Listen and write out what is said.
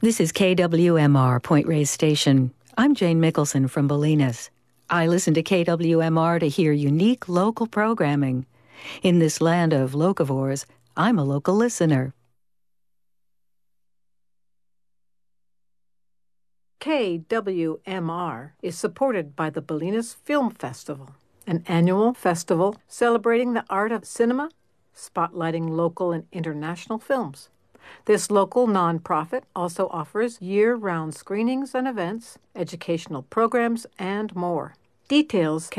This is KWMR, Point Reyes Station. I'm Jane Mickelson from Bolinas. I listen to KWMR to hear unique local programming. In this land of locavores, I'm a local listener. KWMR is supported by the Bolinas Film Festival, an annual festival celebrating the art of cinema, spotlighting local and international films. This local nonprofit also offers year-round screenings and events, educational programs, and more. Details can